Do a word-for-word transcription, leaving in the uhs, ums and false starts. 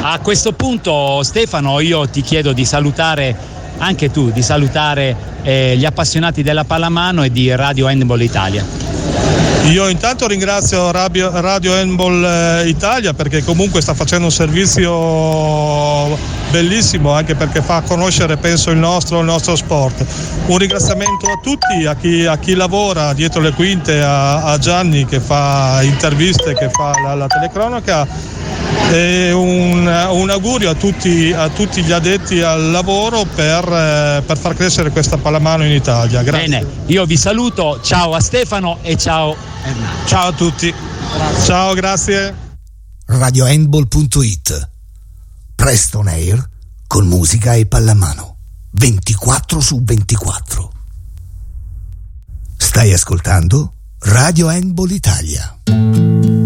A questo punto, Stefano, io ti chiedo di salutare anche tu, di salutare eh, gli appassionati della pallamano e di Radio Handball Italia. Io intanto ringrazio Radio, Radio Handball Italia perché comunque sta facendo un servizio bellissimo, anche perché fa conoscere, penso, il nostro, il nostro sport. Un ringraziamento a tutti, a chi, a chi lavora dietro le quinte, a, a Gianni che fa interviste, che fa la, la telecronaca, e un, un augurio a tutti, a tutti gli addetti al lavoro per, per far crescere questa pallamano in Italia. Grazie. Bene, io vi saluto, ciao a Stefano e ciao Hernán. Ciao a tutti. Grazie. Ciao, grazie. radio handball punto it. Presto on air con musica e pallamano ventiquattro su ventiquattro. Stai ascoltando Radio Handball Italia.